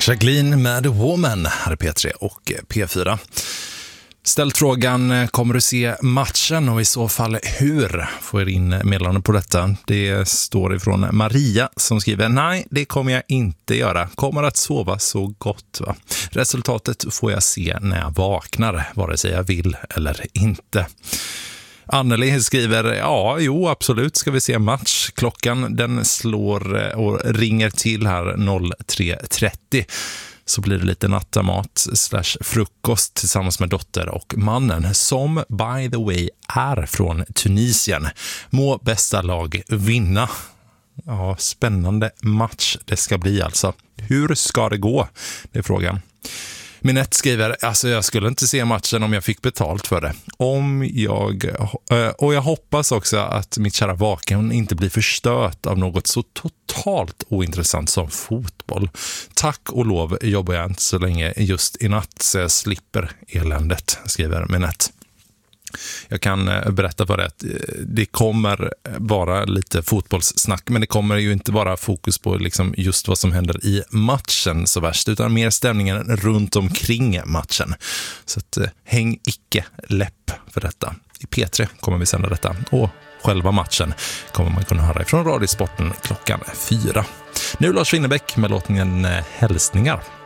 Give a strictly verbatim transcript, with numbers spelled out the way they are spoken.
Jacqueline med Woman här är P tre och P fyra. Ställt frågan, kommer du se matchen och i så fall hur? Får jag in meddelande på detta. Det står ifrån Maria som skriver: nej, det kommer jag inte göra. Kommer att sova så gott, va? Resultatet får jag se när jag vaknar, vare sig jag vill eller inte. Anneli skriver: ja, jo, absolut ska vi se match. Klockan den slår och ringer till här tre trettio. Så blir det lite nattamat slash frukost tillsammans med dotter och mannen som, by the way, är från Tunisien. Må bästa lag vinna. Ja, spännande match det ska bli alltså. Hur ska det gå? Det är frågan. Minette skriver: alltså jag skulle inte se matchen om jag fick betalt för det. Om jag, och jag hoppas också att mitt kära vaken inte blir förstört av något så totalt ointressant som fotboll. Tack och lov jobbar jag inte så länge just i natt så jag slipper eländet, skriver Minette. Jag kan berätta för dig att det kommer vara lite fotbollssnack, men det kommer ju inte vara fokus på liksom just vad som händer i matchen så värst, utan mer stämningen runt omkring matchen. Så att, häng icke läpp för detta. I P tre kommer vi sända detta och själva matchen kommer man kunna höra ifrån Radiosporten klockan fyra. Nu Lars Winnerbäck med låtningen Hälsningar.